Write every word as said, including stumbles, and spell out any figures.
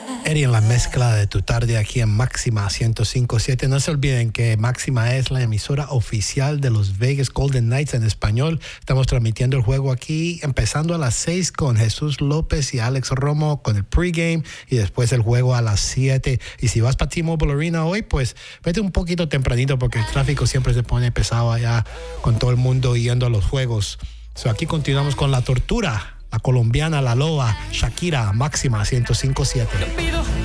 Eri en la mezcla de tu tarde aquí en Máxima ciento cinco punto siete. No se olviden que Máxima es la emisora oficial de los Vegas Golden Knights en español. Estamos transmitiendo el juego aquí empezando a las seis con Jesús López y Alex Romo con el pregame y después el juego a las siete. Y si vas para T-Mobile Arena hoy, pues vete un poquito tempranito porque el tráfico siempre se pone pesado allá con todo el mundo yendo a los juegos. So, aquí continuamos con La Tortura, la colombiana, la loba, Shakira, Máxima ciento cinco punto siete.